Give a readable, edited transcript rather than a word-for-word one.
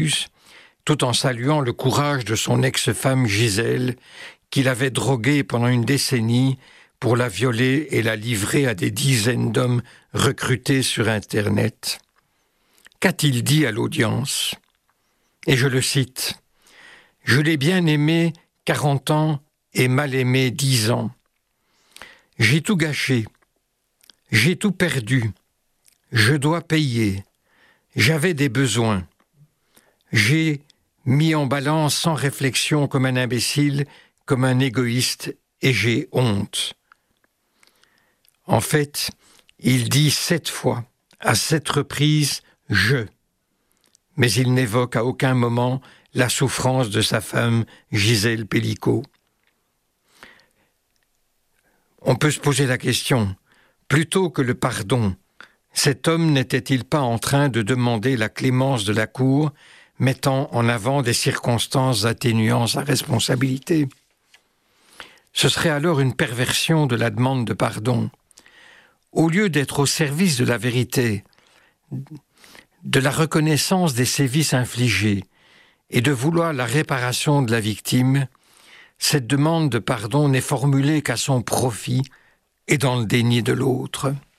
tout en saluant le courage de son ex-femme Gisèle, qu'il avait droguée pendant une décennie pour la violer et la livrer à des dizaines d'hommes recrutés sur Internet. Qu'a-t-il dit à l'audience ? Et je le cite. « Je l'ai bien aimé 40 ans et mal aimé 10 ans. J'ai tout gâché. J'ai tout perdu. Je dois payer. J'avais des besoins. J'ai mis en balance sans réflexion comme un imbécile, comme un égoïste, et j'ai honte. » En fait, il dit 7 fois, à 7 reprises, « je », mais il n'évoque à aucun moment la souffrance de sa femme Gisèle Pellicot. On peut se poser la question, plutôt que le pardon, cet homme n'était-il pas en train de demander la clémence de la cour, mettant en avant des circonstances atténuant sa responsabilité ? Ce serait alors une perversion de la demande de pardon. Au lieu d'être au service de la vérité, de la reconnaissance des sévices infligés et de vouloir la réparation de la victime, cette demande de pardon n'est formulée qu'à son profit et dans le déni de l'autre.